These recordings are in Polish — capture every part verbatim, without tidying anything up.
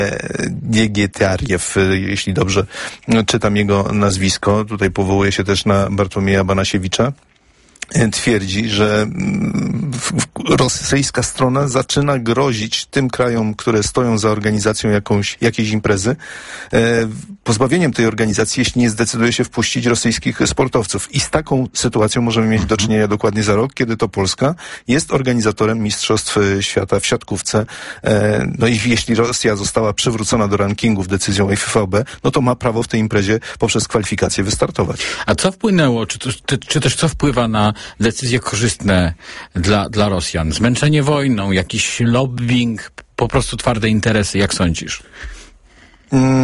Niegietiariew, jeśli dobrze czytam jego nazwisko. Tutaj powołuje się też na Bartłomieja Banasiewicza. Twierdzi, że rosyjska strona zaczyna grozić tym krajom, które stoją za organizacją jakąś, jakiejś imprezy, pozbawieniem tej organizacji, jeśli nie zdecyduje się wpuścić rosyjskich sportowców. I z taką sytuacją możemy mieć do czynienia dokładnie za rok, kiedy to Polska jest organizatorem Mistrzostw Świata w siatkówce. No i jeśli Rosja została przywrócona do rankingów decyzją F I V B, no to ma prawo w tej imprezie poprzez kwalifikacje wystartować. A co wpłynęło, czy, czy, czy też co wpływa na decyzje korzystne dla, dla Rosjan? Zmęczenie wojną, jakiś lobbying, po prostu twarde interesy, jak sądzisz? Mm.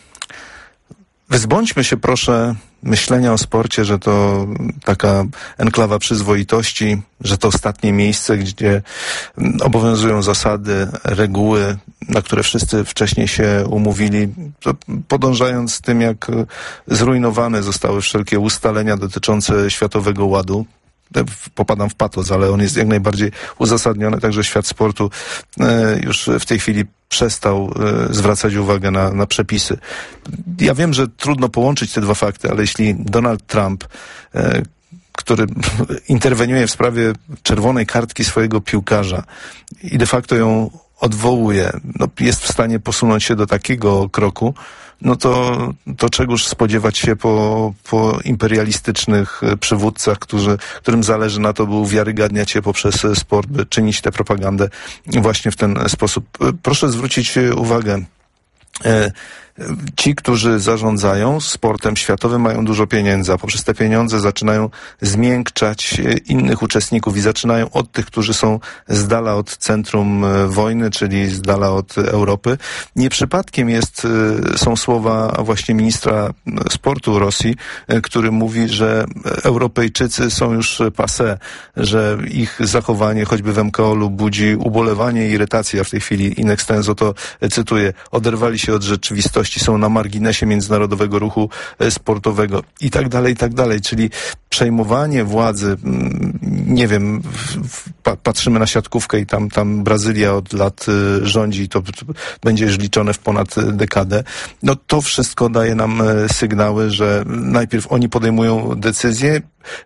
Wyzbądźmy się proszę myślenia o sporcie, że to taka enklawa przyzwoitości, że to ostatnie miejsce, gdzie obowiązują zasady, reguły, na które wszyscy wcześniej się umówili, podążając tym, jak zrujnowane zostały wszelkie ustalenia dotyczące Światowego Ładu. Popadam w patos, ale on jest jak najbardziej uzasadniony, także świat sportu e, już w tej chwili przestał e, zwracać uwagę na, na przepisy. Ja wiem, że trudno połączyć te dwa fakty, ale jeśli Donald Trump, e, który interweniuje w sprawie czerwonej kartki swojego piłkarza i de facto ją odwołuje, no, jest w stanie posunąć się do takiego kroku, no to, to czegoż spodziewać się po, po imperialistycznych przywódcach, którzy, którym zależy na to, by uwiarygadniać się poprzez sport, by czynić tę propagandę właśnie w ten sposób. Proszę zwrócić uwagę, e, ci, którzy zarządzają sportem światowym, mają dużo pieniędzy, a poprzez te pieniądze zaczynają zmiękczać innych uczestników i zaczynają od tych, którzy są z dala od centrum wojny, czyli z dala od Europy. Nie przypadkiem jest, są słowa właśnie ministra sportu Rosji, który mówi, że Europejczycy są już passé, że ich zachowanie choćby w M K O L-u budzi ubolewanie i irytację. Ja w tej chwili in extenso to cytuję. Oderwali się od rzeczywistości, są na marginesie międzynarodowego ruchu sportowego i tak dalej, i tak dalej. Czyli przejmowanie władzy, nie wiem, patrzymy na siatkówkę i tam, tam Brazylia od lat rządzi, to, to będzie już liczone w ponad dekadę. No to wszystko daje nam sygnały, że najpierw oni podejmują decyzje,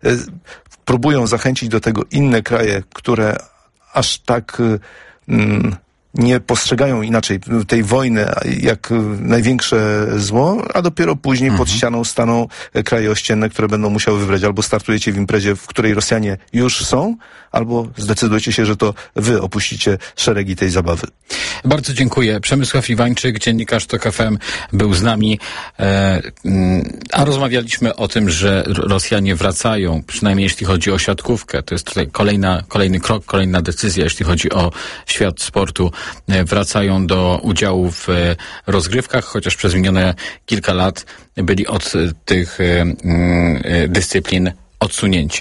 próbują zachęcić do tego inne kraje, które aż tak mm, nie postrzegają inaczej tej wojny jak największe zło, a dopiero później mhm. pod ścianą staną kraje ościenne, które będą musiały wybrać. Albo startujecie w imprezie, w której Rosjanie już są, albo zdecydujecie się, że to wy opuścicie szeregi tej zabawy. Bardzo dziękuję. Przemysław Iwańczyk, dziennikarz TOK F M, był z nami, e, a rozmawialiśmy o tym, że Rosjanie wracają, przynajmniej jeśli chodzi o siatkówkę. To jest tutaj kolejna, kolejny krok, kolejna decyzja, jeśli chodzi o świat sportu. Wracają do udziału w rozgrywkach, chociaż przez minione kilka lat byli od tych dyscyplin odsunięci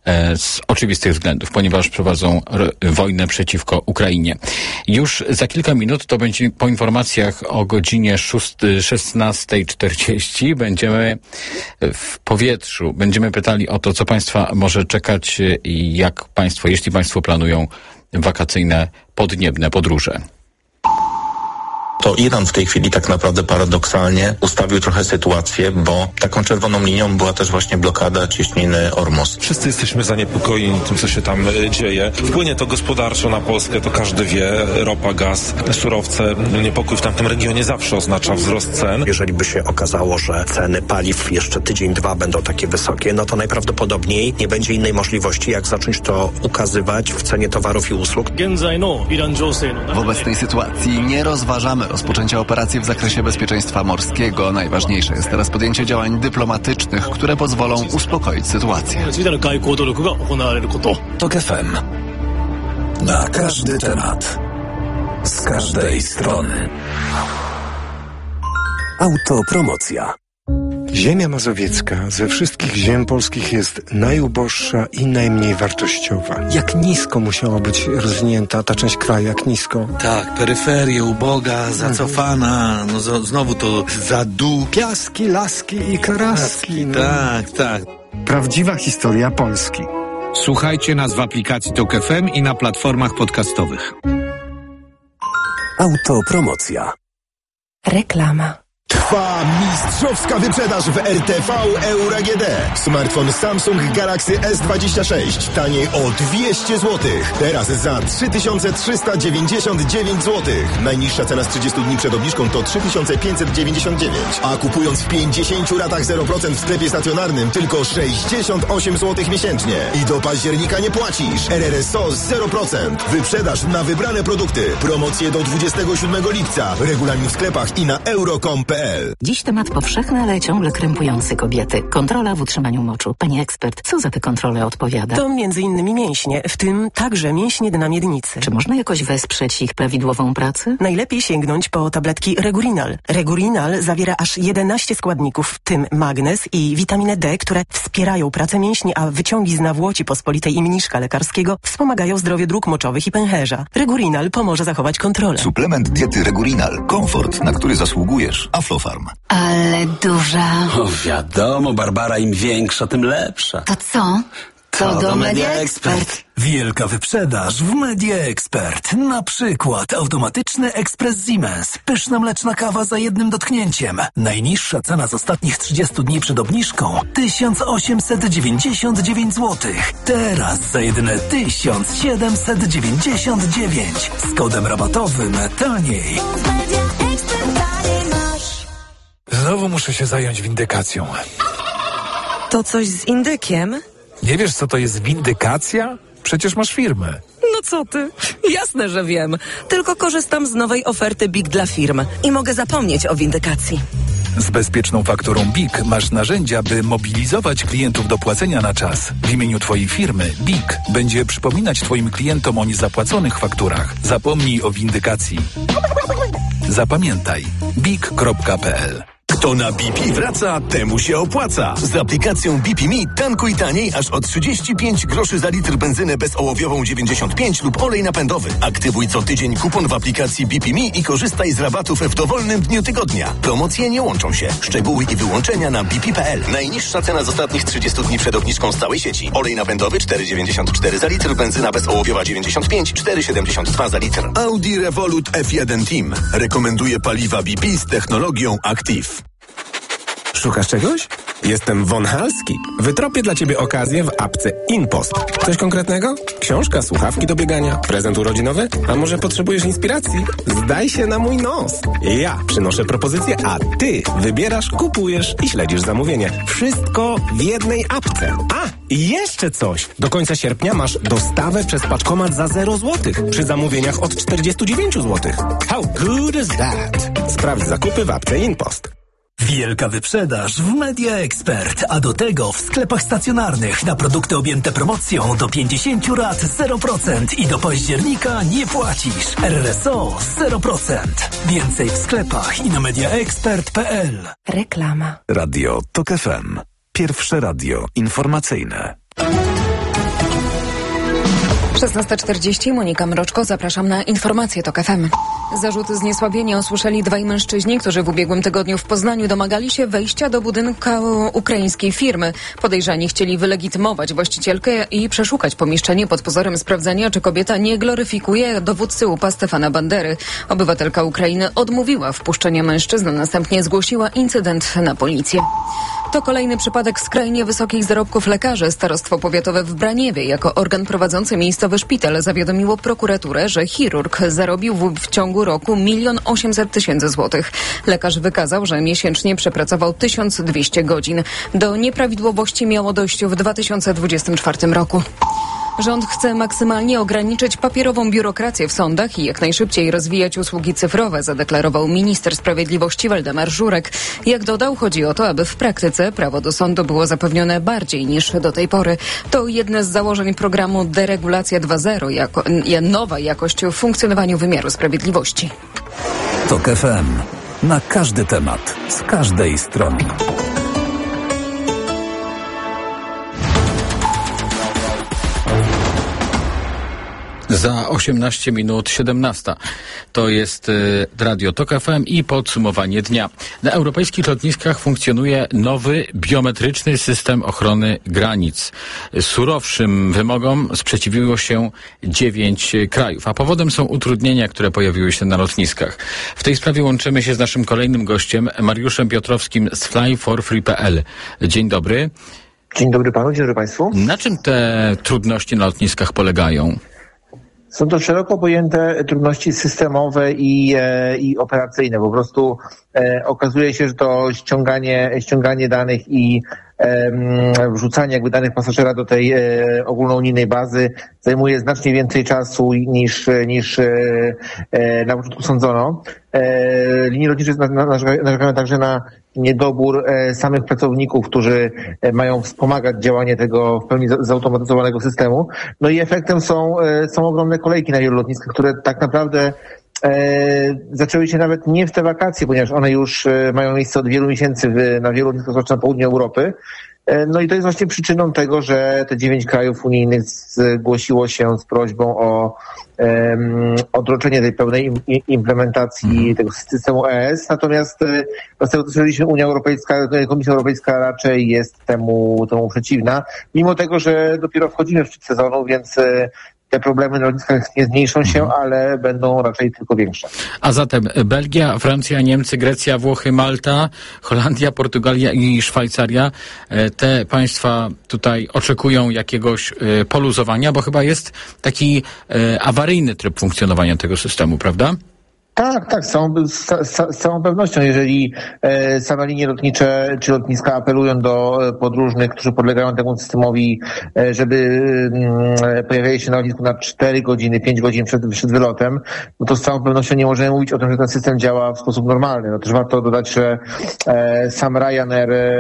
z oczywistych względów, ponieważ prowadzą wojnę przeciwko Ukrainie. Już za kilka minut, to będzie po informacjach o godzinie szesnasta czterdzieści, będziemy w powietrzu. Będziemy pytali o to, co Państwa może czekać i jak Państwo, jeśli Państwo planują wakacyjne, podniebne podróże. To Iran w tej chwili tak naprawdę paradoksalnie ustawił trochę sytuację, bo taką czerwoną linią była też właśnie blokada cieśniny Ormus. Wszyscy jesteśmy zaniepokojeni tym, co się tam dzieje. Wpłynie to gospodarczo na Polskę, to każdy wie. Ropa, gaz, surowce. Niepokój w tamtym regionie zawsze oznacza wzrost cen. Jeżeli by się okazało, że ceny paliw jeszcze tydzień, dwa będą takie wysokie, no to najprawdopodobniej nie będzie innej możliwości, jak zacząć to ukazywać w cenie towarów i usług. W obecnej sytuacji nie rozważamy rozpoczęcia operacji w zakresie bezpieczeństwa morskiego. Najważniejsze jest teraz podjęcie działań dyplomatycznych, które pozwolą uspokoić sytuację. TOK F M. Na każdy temat. Z każdej strony. Autopromocja. Ziemia mazowiecka ze wszystkich ziem polskich jest najuboższa i najmniej wartościowa. Jak nisko musiała być rozwinięta ta część kraju, jak nisko? Tak, peryferia, uboga, zacofana, no z- znowu to zadu. Piaski, laski i karaski. No. Tak, tak. Prawdziwa historia Polski. Słuchajcie nas w aplikacji TOK F M i na platformach podcastowych. Autopromocja. Reklama. Trwa mistrzowska wyprzedaż w R T V Euro A G D. Smartfon Samsung Galaxy S dwadzieścia sześć taniej o dwieście złotych. Teraz za trzy tysiące trzysta dziewięćdziesiąt dziewięć złotych. Najniższa cena z trzydziestu dni przed obniżką to trzy tysiące pięćset dziewięćdziesiąt dziewięć. A kupując w pięćdziesięciu ratach zero procent w sklepie stacjonarnym tylko sześćdziesiąt osiem złotych miesięcznie. I do października nie płacisz. R R S O zero procent. Wyprzedaż na wybrane produkty. Promocje do dwudziestego siódmego lipca. Regulamin w sklepach i na euro kropka com kropka p l. Dziś temat powszechny, ale ciągle krępujący kobiety. Kontrola w utrzymaniu moczu. Pani ekspert, co za tę kontrolę odpowiada? To między innymi mięśnie, w tym także mięśnie dna miednicy. Czy można jakoś wesprzeć ich prawidłową pracę? Najlepiej sięgnąć po tabletki Regurinal. Regurinal zawiera aż jedenaście składników, w tym magnez i witaminę D, które wspierają pracę mięśni, a wyciągi z nawłoci pospolitej i mniszka lekarskiego wspomagają zdrowie dróg moczowych i pęcherza. Regurinal pomoże zachować kontrolę. Suplement diety Regurinal. Komfort, na który zasługujesz. Aflofarm. Ale duża. O, wiadomo, Barbara, im większa, tym lepsza. To co? To, to do Media Expert. Wielka wyprzedaż w Media Expert. Na przykład automatyczny ekspres Siemens. Pyszna mleczna kawa za jednym dotknięciem. Najniższa cena z ostatnich trzydziestu dni przed obniżką tysiąc osiemset dziewięćdziesiąt dziewięć złotych. Teraz za jedyne tysiąc siedemset dziewięćdziesiąt dziewięć. Z kodem rabatowym taniej. Znowu muszę się zająć windykacją. To coś z indykiem? Nie wiesz, co to jest windykacja? Przecież masz firmę. No co ty? Jasne, że wiem. Tylko korzystam z nowej oferty B I G dla firm i mogę zapomnieć o windykacji. Z bezpieczną fakturą B I G masz narzędzia, by mobilizować klientów do płacenia na czas. W imieniu twojej firmy B I G będzie przypominać twoim klientom o niezapłaconych fakturach. Zapomnij o windykacji. Zapamiętaj. big kropka p l. Kto na B P wraca, temu się opłaca. Z aplikacją B P Me tankuj taniej aż o trzydzieści pięć groszy za litr benzynę bezołowiową dziewięćdziesiąt pięć lub olej napędowy. Aktywuj co tydzień kupon w aplikacji B P Me i korzystaj z rabatów w dowolnym dniu tygodnia. Promocje nie łączą się. Szczegóły i wyłączenia na b p kropka p l. Najniższa cena z ostatnich trzydziestu dni przed obniżką z całej sieci. Olej napędowy cztery dziewięćdziesiąt cztery za litr, benzyna bezołowiowa dziewięćdziesiąt pięć, cztery siedemdziesiąt dwa za litr. Audi Revolut F jeden Team rekomenduje paliwa B P z technologią Active. Szukasz czegoś? Jestem Von Halski. Wytropię dla ciebie okazję w apce InPost. Coś konkretnego? Książka, słuchawki do biegania, prezent urodzinowy? A może potrzebujesz inspiracji? Zdaj się na mój nos. Ja przynoszę propozycję, a ty wybierasz, kupujesz i śledzisz zamówienie. Wszystko w jednej apce. A, i jeszcze coś. Do końca sierpnia masz dostawę przez paczkomat za zero złotych przy zamówieniach od czterdziestu dziewięciu złotych. How good is that? Sprawdź zakupy w apce InPost. Wielka wyprzedaż w Media Expert, a do tego w sklepach stacjonarnych na produkty objęte promocją do pięćdziesięciu rat zero procent i do października nie płacisz. R R S O zero procent. Więcej w sklepach i na mediaexpert kropka p l. Reklama. Radio Tok F M. Pierwsze radio informacyjne. szesnasta czterdzieści, Monika Mroczko, zapraszam na informacje Tok F M. Zarzuty zniesławienia usłyszeli dwaj mężczyźni, którzy w ubiegłym tygodniu w Poznaniu domagali się wejścia do budynku ukraińskiej firmy. Podejrzani chcieli wylegitymować właścicielkę i przeszukać pomieszczenie pod pozorem sprawdzania, czy kobieta nie gloryfikuje dowódcy U P A Stefana Bandery. Obywatelka Ukrainy odmówiła wpuszczenia mężczyzn, a następnie zgłosiła incydent na policję. To kolejny przypadek skrajnie wysokich zarobków lekarzy. Starostwo powiatowe w Braniewie jako organ prowadzący miejscowy szpital zawiadomiło prokuraturę, że chirurg zarobił w, w ciągu roku milion osiemset tysięcy złotych. Lekarz wykazał, że miesięcznie przepracował tysiąc dwieście godzin. Do nieprawidłowości miało dojść w dwa tysiące dwudziestym czwartym roku. Rząd chce maksymalnie ograniczyć papierową biurokrację w sądach i jak najszybciej rozwijać usługi cyfrowe, zadeklarował minister sprawiedliwości Waldemar Żurek. Jak dodał, chodzi o to, aby w praktyce prawo do sądu było zapewnione bardziej niż do tej pory. To jedne z założeń programu Deregulacja dwa zero, jako, nowa jakość w funkcjonowaniu wymiaru sprawiedliwości. Tok F M. Na każdy temat, z każdej strony. Za osiemnaście minut siedemnasta. To jest y, Radio Tok F M i podsumowanie dnia. Na europejskich lotniskach funkcjonuje nowy biometryczny system ochrony granic. Surowszym wymogom sprzeciwiło się dziewięć krajów, a powodem są utrudnienia, które pojawiły się na lotniskach. W tej sprawie łączymy się z naszym kolejnym gościem, Mariuszem Piotrowskim z fly for free kropka p l. Dzień dobry. Dzień dobry panu, dzień dobry państwu. Na czym te trudności na lotniskach polegają? Są to szeroko pojęte trudności systemowe i, e, i operacyjne. Po prostu e, okazuje się, że to ściąganie, ściąganie danych i e, wrzucanie jakby danych pasażera do tej e, ogólnounijnej bazy zajmuje znacznie więcej czasu niż, niż e, e, na początku sądzono. E, linie lotnicze narzekają także na niedobór e, samych pracowników, którzy e, mają wspomagać działanie tego w pełni zautomatyzowanego systemu. No i efektem są, e, są ogromne kolejki na wielu lotniskach, które tak naprawdę e, zaczęły się nawet nie w te wakacje, ponieważ one już e, mają miejsce od wielu miesięcy w, na wielu lotniskach, zwłaszcza na południu Europy. E, no i to jest właśnie przyczyną tego, że te dziewięć krajów unijnych zgłosiło się z prośbą o um, odroczenie tej pełnej im, implementacji hmm. tego systemu E S. Natomiast z tego, co słyszeliśmy, Unia Europejska, Komisja Europejska raczej jest temu, temu przeciwna, mimo tego, że dopiero wchodzimy w szczyt sezonu, więc te problemy na lotniskach nie zmniejszą się, ale będą raczej tylko większe. A zatem Belgia, Francja, Niemcy, Grecja, Włochy, Malta, Holandia, Portugalia i Szwajcaria. Te państwa tutaj oczekują jakiegoś poluzowania, bo chyba jest taki awaryjny tryb funkcjonowania tego systemu, prawda? Tak, tak, z całą, z, z całą pewnością. Jeżeli e, same linie lotnicze czy lotniska apelują do podróżnych, którzy podlegają temu systemowi, e, żeby e, pojawiali się na lotnisku na cztery godziny, pięć godzin przed, przed wylotem, no to z całą pewnością nie możemy mówić o tym, że ten system działa w sposób normalny. No też warto dodać, że e, sam Ryanair e,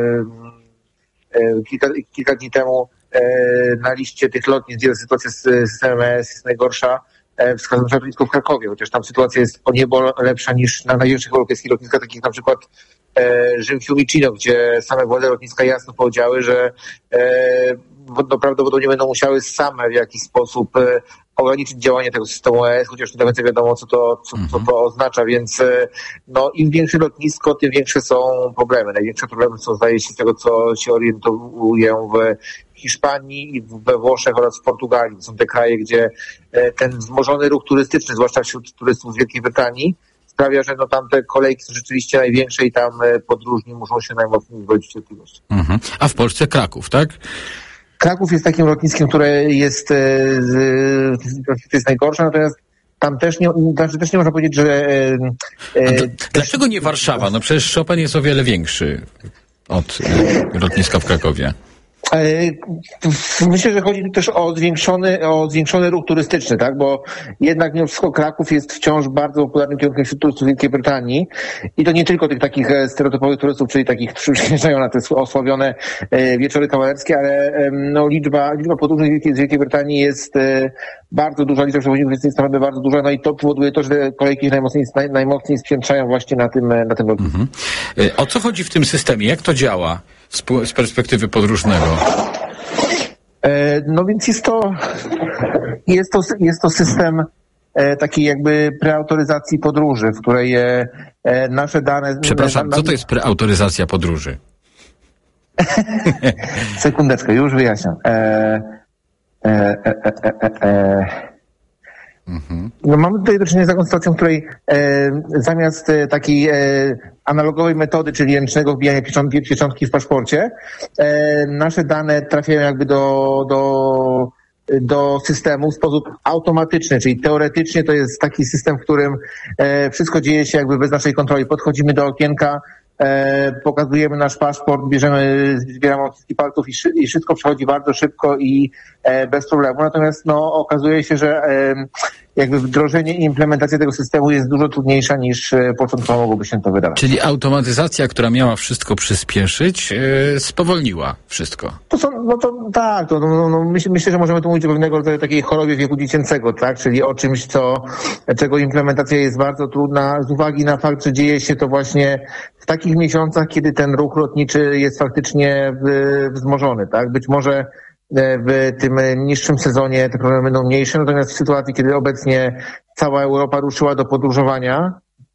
e, kilka, kilka dni temu e, na liście tych lotnisk, gdzie sytuacja z systemem E S jest najgorsza, wskazano na lotnisko w Krakowie, chociaż tam sytuacja jest o niebo lepsza niż na największych europejskich lotniskach, takich na przykład e, Rzym Fiumicino, gdzie same władze lotniska jasno powiedziały, że e, no, prawdopodobnie będą musiały same w jakiś sposób e, ograniczyć działanie tego systemu E S, chociaż nie do końca wiadomo, co to, co, co to oznacza, więc e, no, im większe lotnisko, tym większe są problemy. Największe problemy są, zdaje się, z tego, co się orientuję, w Hiszpanii i we Włoszech oraz w Portugalii. To są te kraje, gdzie ten wzmożony ruch turystyczny, zwłaszcza wśród turystów z Wielkiej Brytanii, sprawia, że no tam te kolejki są rzeczywiście największe i tam podróżni muszą się najmocniej zgodzić cierpliwość. Mhm. A w Polsce Kraków, tak? Kraków jest takim lotniskiem, które jest, jest najgorsze, natomiast tam też nie, też nie można powiedzieć, że... E, dlaczego nie Warszawa? No przecież Chopin jest o wiele większy od lotniska w Krakowie. Myślę, że chodzi tu też o zwiększony, o zwiększony ruch turystyczny, tak? Bo jednak mimo wszystko Kraków jest wciąż bardzo popularnym kierunkiem wśród turystów Wielkiej Brytanii i to nie tylko tych takich stereotypowych turystów, czyli takich, którzy przyjeżdżają na te osławione wieczory kawalerskie, ale no, liczba, liczba podróżnych z Wielkiej Brytanii jest bardzo duża, liczba przewoźników jest naprawdę bardzo duża, no i to powoduje to, że kolejki się najmocniej, naj, najmocniej spiętrzają właśnie na tym, na tym lotnisku. Mhm. O co chodzi w tym systemie? Jak to działa z, z perspektywy podróżnego? No więc jest to, jest to, jest to system takiej jakby preautoryzacji podróży, w której nasze dane... Przepraszam, co to jest preautoryzacja podróży? Sekundeczkę, już wyjaśniam. E, e, e, e, e, e. Mhm. No, mamy tutaj do czynienia z taką sytuacją, w której e, zamiast e, takiej e, analogowej metody, czyli ręcznego wbijania pieczątki, pieczątki w paszporcie, e, nasze dane trafiają jakby do, do, do systemu w sposób automatyczny, czyli teoretycznie to jest taki system, w którym e, wszystko dzieje się jakby bez naszej kontroli. Podchodzimy do okienka, E, pokazujemy nasz paszport, bierzemy, zbieramy odciski palców i, szy, i wszystko przechodzi bardzo szybko i e, bez problemu. Natomiast no, okazuje się, że e, jakby wdrożenie i implementacja tego systemu jest dużo trudniejsza niż e, początkowo mogłoby się to wydawać. Czyli automatyzacja, która miała wszystko przyspieszyć, e, spowolniła wszystko. To są, no to tak, to, no, no, myśl, myślę, że możemy tu mówić o pewnego rodzaju takiej chorobie wieku dziecięcego, tak? Czyli o czymś, co, czego implementacja jest bardzo trudna z uwagi na fakt, że dzieje się to właśnie w takich miesiącach, kiedy ten ruch lotniczy jest faktycznie wzmożony, tak? Być może w tym niższym sezonie te problemy będą mniejsze, natomiast w sytuacji, kiedy obecnie cała Europa ruszyła do podróżowania,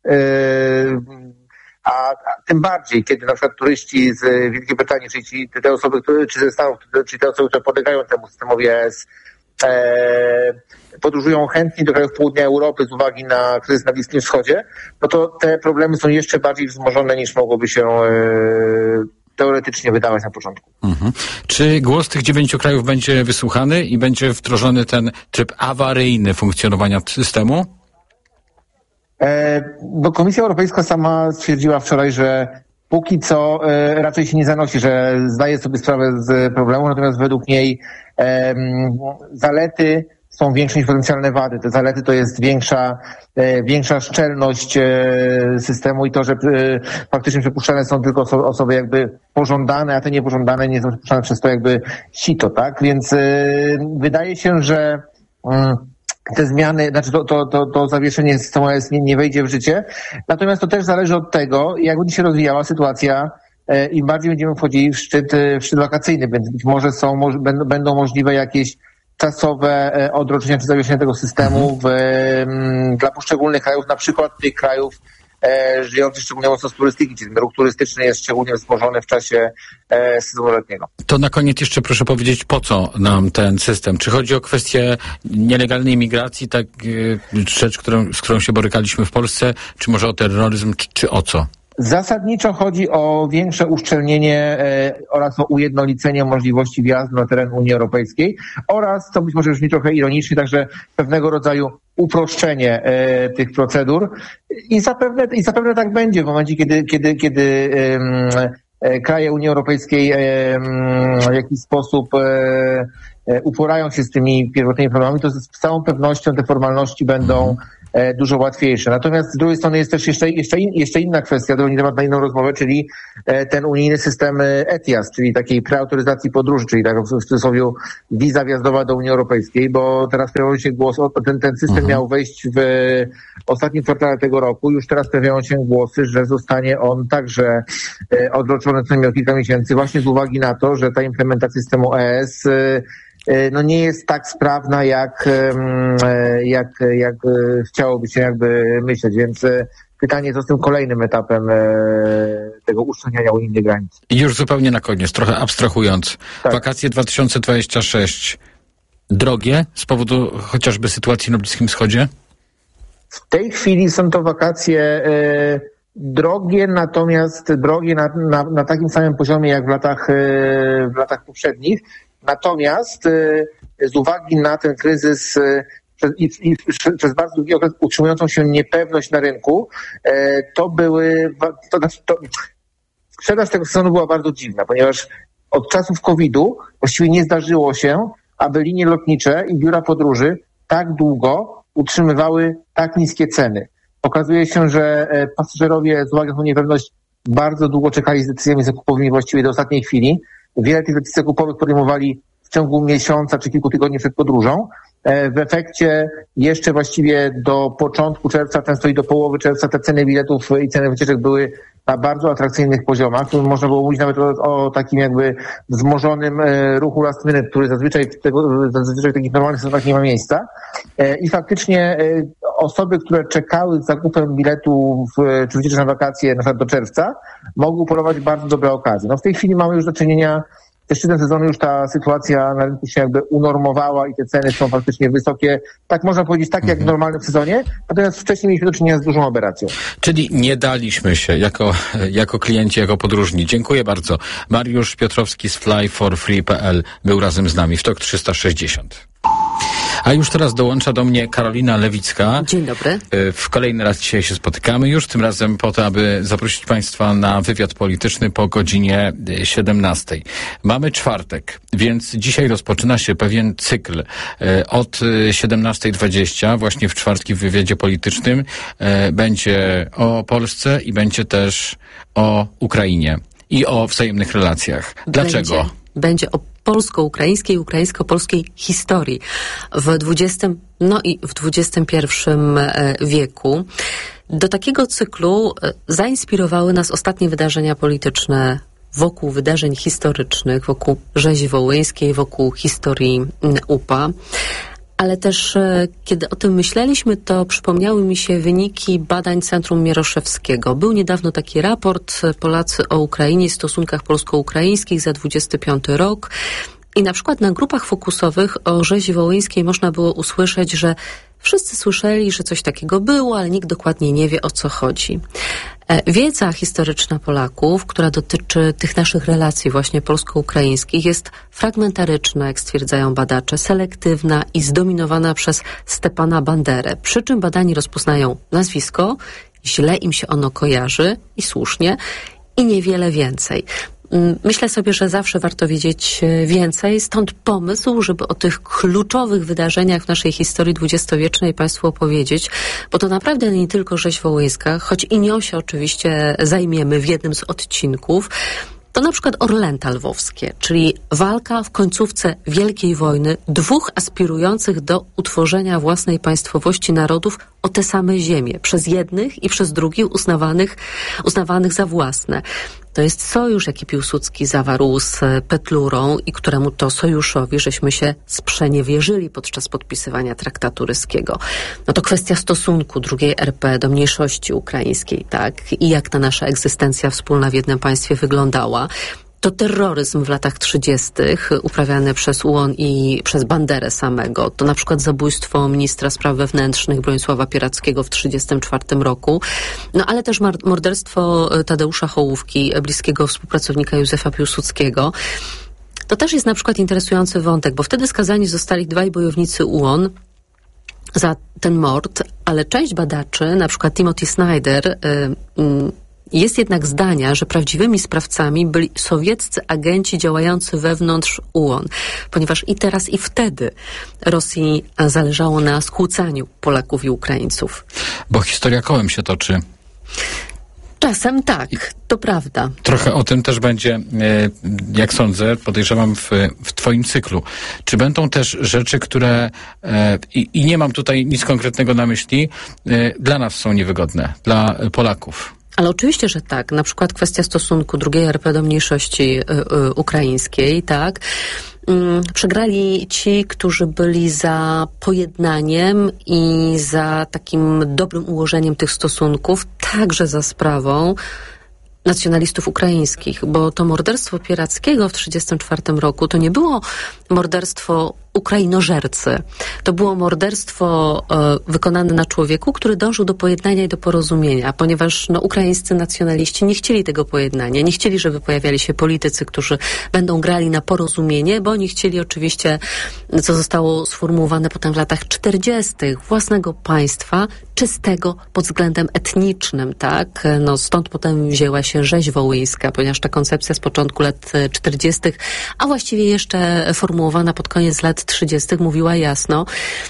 a, a tym bardziej, kiedy na przykład turyści z Wielkiej Brytanii, czyli ci, te osoby, które, czy ze Stanów, czyli te osoby, które podlegają temu systemowi E S, e, podróżują chętnie do krajów południa Europy z uwagi na kryzys na Bliskim Wschodzie, no to te problemy są jeszcze bardziej wzmożone niż mogłoby się e, teoretycznie wydawać na początku. Mhm. Czy głos tych dziewięciu krajów będzie wysłuchany i będzie wdrożony ten tryb awaryjny funkcjonowania systemu? Bo Komisja Europejska sama stwierdziła wczoraj, że póki co e, raczej się nie zanosi, że zdaje sobie sprawę z problemu, natomiast według niej e, zalety są większe niż potencjalne wady. Te zalety to jest większa, e, większa szczelność e, systemu i to, że e, faktycznie przepuszczane są tylko osoby, osoby jakby pożądane, a te niepożądane nie są przepuszczane przez to jakby sito, tak? Więc e, wydaje się, że mm, te zmiany, znaczy to, to, to, to zawieszenie systemu E S nie, nie wejdzie w życie. Natomiast to też zależy od tego, jak będzie się rozwijała sytuacja e, im bardziej będziemy wchodzili w szczyt, w szczyt wakacyjny, więc być może są, mo, będą, będą możliwe jakieś czasowe e, odroczenia czy zawieszenie tego systemu w, m, dla poszczególnych krajów, na przykład tych krajów e, żyjących szczególnie mocno z turystyki, czyli ruch turystyczny jest szczególnie wzmożony w czasie e, sezonu letniego. To na koniec jeszcze proszę powiedzieć, po co nam ten system? Czy chodzi o kwestię nielegalnej migracji, tak e, rzecz, którą, z którą się borykaliśmy w Polsce, czy może o terroryzm, czy, czy o co? Zasadniczo chodzi o większe uszczelnienie e, oraz o ujednolicenie możliwości wjazdu na teren Unii Europejskiej oraz, co być może brzmi trochę ironicznie, także pewnego rodzaju uproszczenie e, tych procedur i zapewne, i zapewne tak będzie w momencie, kiedy, kiedy, kiedy e, kraje Unii Europejskiej e, w jakiś sposób e, e, uporają się z tymi pierwotnymi problemami, to z całą pewnością te formalności będą dużo łatwiejsze. Natomiast z drugiej strony jest też jeszcze, jeszcze, in, jeszcze inna kwestia, to nie temat na inną rozmowę, czyli ten unijny system E T I A S, czyli takiej preautoryzacji podróży, czyli tak w cudzysłowie wiza wjazdowa do Unii Europejskiej, bo teraz pojawił się głos, ten, ten system mhm. miał wejść w ostatnim kwartale tego roku, już teraz pojawiają się głosy, że zostanie on także odroczony co najmniej o kilka miesięcy, właśnie z uwagi na to, że ta implementacja systemu E S no nie jest tak sprawna, jak, jak, jak chciałoby się jakby myśleć, więc pytanie, co z tym kolejnym etapem tego uszczelniania unijnych granic. I już zupełnie na koniec, trochę abstrahując, tak. Wakacje dwa tysiące dwudziesty szósty drogie z powodu chociażby sytuacji na Bliskim Wschodzie? W tej chwili są to wakacje e, drogie, natomiast drogie na, na, na takim samym poziomie jak w latach, e, w latach poprzednich. Natomiast z uwagi na ten kryzys i, i przez bardzo długi okres utrzymującą się niepewność na rynku, to były, to, to, sprzedaż tego sezonu była bardzo dziwna, ponieważ od czasów kowida właściwie nie zdarzyło się, aby linie lotnicze i biura podróży tak długo utrzymywały tak niskie ceny. Okazuje się, że pasażerowie z uwagi na tę niepewność bardzo długo czekali z decyzjami zakupowymi właściwie do ostatniej chwili. Wiele tych decyzji zakupowych podejmowali w ciągu miesiąca czy kilku tygodni przed podróżą. W efekcie jeszcze właściwie do początku czerwca, często i do połowy czerwca te ceny biletów i ceny wycieczek były na bardzo atrakcyjnych poziomach. Można było mówić nawet o, o takim jakby wzmożonym ruchu last minute, który zazwyczaj w, tego, zazwyczaj w takich normalnych sezonach nie ma miejsca. I faktycznie osoby, które czekały z zakupem biletu w, czy wycieczek na wakacje na przykład do czerwca, mogły upolować bardzo dobre okazje. No w tej chwili mamy już do czynienia ze szczytem sezonu, już ta sytuacja na rynku się jakby unormowała i te ceny są faktycznie wysokie. Tak można powiedzieć, tak jak w normalnym sezonie, natomiast wcześniej mieliśmy do czynienia z dużą aberracją. Czyli nie daliśmy się jako, jako klienci, jako podróżni. Dziękuję bardzo. Mariusz Piotrowski z fly for free kropka p l był razem z nami w T O K trzysta sześćdziesiąt. A już teraz dołącza do mnie Karolina Lewicka. Dzień dobry. W kolejny raz dzisiaj się spotykamy już, tym razem po to, aby zaprosić Państwa na wywiad polityczny po godzinie siedemnastej. Mamy czwartek, więc dzisiaj rozpoczyna się pewien cykl. Od siedemnastej dwadzieścia, właśnie w czwartki w wywiadzie politycznym, będzie o Polsce i będzie też o Ukrainie i o wzajemnych relacjach. Dlaczego? Będzie, będzie o polsko-ukraińskiej, ukraińsko-polskiej historii w dwudziestym, no i w dwudziestym pierwszym wieku. Do takiego cyklu zainspirowały nas ostatnie wydarzenia polityczne wokół wydarzeń historycznych, wokół rzezi wołyńskiej, wokół historii U P A. Ale też kiedy o tym myśleliśmy, to przypomniały mi się wyniki badań Centrum Mieroszewskiego. Był niedawno taki raport Polacy o Ukrainie i stosunkach polsko-ukraińskich za dwudziesty piąty rok. I na przykład na grupach fokusowych o rzezi wołyńskiej można było usłyszeć, że wszyscy słyszeli, że coś takiego było, ale nikt dokładnie nie wie, o co chodzi. Wiedza historyczna Polaków, która dotyczy tych naszych relacji właśnie polsko-ukraińskich, jest fragmentaryczna, jak stwierdzają badacze, selektywna i zdominowana przez Stepana Banderę. Przy czym badani rozpoznają nazwisko, źle im się ono kojarzy i słusznie, i niewiele więcej. Myślę sobie, że zawsze warto wiedzieć więcej, stąd pomysł, żeby o tych kluczowych wydarzeniach w naszej historii dwudziestowiecznej Państwu opowiedzieć, bo to naprawdę nie tylko rzeź wołyńska, choć i nią się oczywiście zajmiemy w jednym z odcinków. To na przykład Orlęta Lwowskie, czyli walka w końcówce Wielkiej Wojny dwóch aspirujących do utworzenia własnej państwowości narodów o te same ziemie, przez jednych i przez drugich uznawanych, uznawanych za własne. To jest sojusz, jaki Piłsudski zawarł z Petlurą i któremu to sojuszowi żeśmy się sprzeniewierzyli podczas podpisywania traktatu ryskiego. No to kwestia stosunku drugiej R P do mniejszości ukraińskiej, tak? I jak ta nasza egzystencja wspólna w jednym państwie wyglądała. To terroryzm w latach trzydziestych uprawiany przez U O N i przez Banderę samego. To na przykład zabójstwo ministra spraw wewnętrznych Bronisława Pierackiego w trzydziestym czwartym roku. No ale też morderstwo Tadeusza Hołówki, bliskiego współpracownika Józefa Piłsudskiego. To też jest na przykład interesujący wątek, bo wtedy skazani zostali dwaj bojownicy U O N za ten mord, ale część badaczy, na przykład Timothy Snyder, yy, yy, jest jednak zdania, że prawdziwymi sprawcami byli sowieccy agenci działający wewnątrz U O N, ponieważ i teraz, i wtedy Rosji zależało na skłócaniu Polaków i Ukraińców. Bo historia kołem się toczy. Czasem tak, to prawda. Trochę o tym też będzie, jak sądzę, podejrzewam w, w twoim cyklu. Czy będą też rzeczy, które, i, i nie mam tutaj nic konkretnego na myśli, dla nas są niewygodne, dla Polaków? Ale oczywiście, że tak. Na przykład kwestia stosunku drugiej R P do mniejszości y, y, ukraińskiej, tak. Ym, przegrali ci, którzy byli za pojednaniem i za takim dobrym ułożeniem tych stosunków, także za sprawą nacjonalistów ukraińskich, bo to morderstwo Pierackiego w trzydziestym czwartym roku to nie było morderstwo Ukrainożercy. To było morderstwo e, wykonane na człowieku, który dążył do pojednania i do porozumienia, ponieważ no, ukraińscy nacjonaliści nie chcieli tego pojednania, nie chcieli, żeby pojawiali się politycy, którzy będą grali na porozumienie, bo oni chcieli oczywiście, co zostało sformułowane potem w latach czterdziestych, własnego państwa, czystego pod względem etnicznym, tak? No stąd potem wzięła się rzeź wołyńska, ponieważ ta koncepcja z początku lat czterdziestych, a właściwie jeszcze formułowana pod koniec lat trzydziestych mówiła jasno,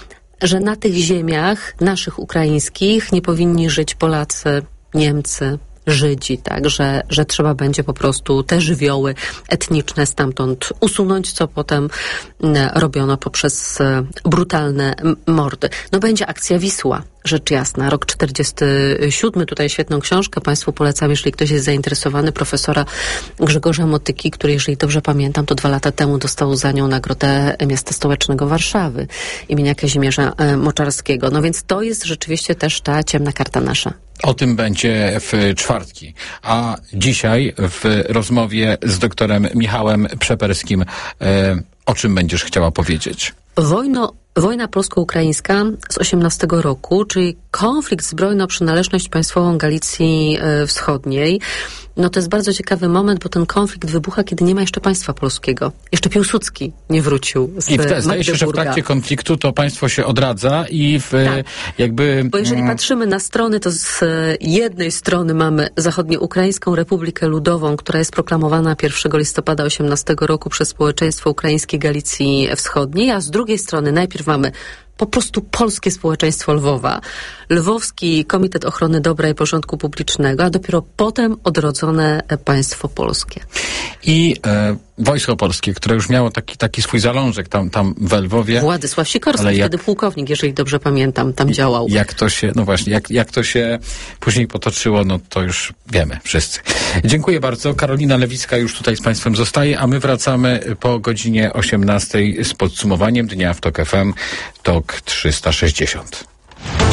że na tych ziemiach naszych ukraińskich nie powinni żyć Polacy, Niemcy, Żydzi, tak, że, że trzeba będzie po prostu te żywioły etniczne stamtąd usunąć, co potem robiono poprzez brutalne mordy. No będzie akcja Wisła, rzecz jasna. Rok czterdziesty siódmy, tutaj świetną książkę Państwu polecam, jeżeli ktoś jest zainteresowany, profesora Grzegorza Motyki, który, jeżeli dobrze pamiętam, to dwa lata temu dostał za nią nagrodę Miasta Stołecznego Warszawy imienia Kazimierza Moczarskiego. No więc to jest rzeczywiście też ta ciemna karta nasza. O tym będzie w czwartki. A dzisiaj w rozmowie z doktorem Michałem Przeperskim e, o czym będziesz chciała powiedzieć? Wojno, wojna polsko-ukraińska z osiemnastego roku, czyli konflikt zbrojny o przynależność państwową Galicji e, Wschodniej. No to jest bardzo ciekawy moment, bo ten konflikt wybucha, kiedy nie ma jeszcze państwa polskiego. Jeszcze Piłsudski nie wrócił z I wtedy zdaje się, że w trakcie konfliktu to państwo się odradza i w, tak. jakby... Bo jeżeli mm... patrzymy na strony, to z jednej strony mamy Zachodnioukraińską Republikę Ludową, która jest proklamowana pierwszego listopada osiemnastego roku przez społeczeństwo ukraińskie Galicji Wschodniej, a z drugiej strony najpierw mamy po prostu polskie społeczeństwo Lwowa, Lwowski Komitet Ochrony Dobra i Porządku Publicznego, a dopiero potem odrodzone państwo polskie. I e, Wojsko Polskie, które już miało taki, taki swój zalążek tam, tam w Lwowie. Władysław Sikorski, jak, wtedy pułkownik, jeżeli dobrze pamiętam, tam działał. Jak to się, no właśnie, jak, jak to się później potoczyło, no to już wiemy wszyscy. Dziękuję bardzo. Karolina Lewicka już tutaj z Państwem zostaje, a my wracamy po godzinie osiemnastej z podsumowaniem dnia w TOK F M, TOK trzysta sześćdziesiąt.